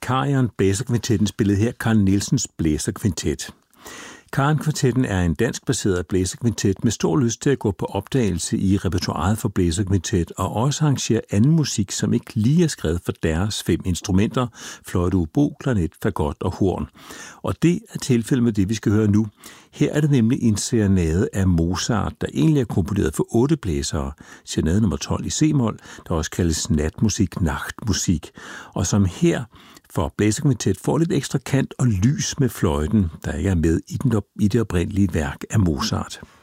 Karian Blæserkvintetten spillede her Carl Nielsens Blæserkvintet. Karian-kvintetten er en dansk-baseret blæserkvintet med stor lyst til at gå på opdagelse i repertoiret for blæserkvintet og også arrangere anden musik, som ikke lige er skrevet for deres 5 instrumenter, fløjte, obo, klarinet, fagot og horn. Og det er tilfældet med det, vi skal høre nu. Her er det nemlig en serenade af Mozart, der egentlig er komponeret for 8 blæsere. Serenade nummer 12 i c-mol, der også kaldes natmusik, nachtmusik, og som her for blæserkvintet får lidt ekstra kant og lys med fløjten, der ikke er med i det oprindelige værk af Mozart.